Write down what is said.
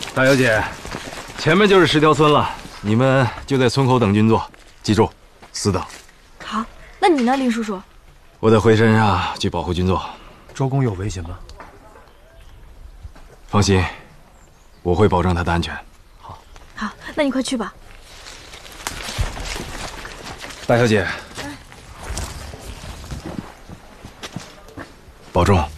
大小姐，前面就是10条村了，你们就在村口等军座，记住，4等。 好，那你呢，林叔叔？ 我得回山上去保护军座。 周公有危险吗？ 放心，我会保证他的安全。 好，那你快去吧。 大小姐，保重。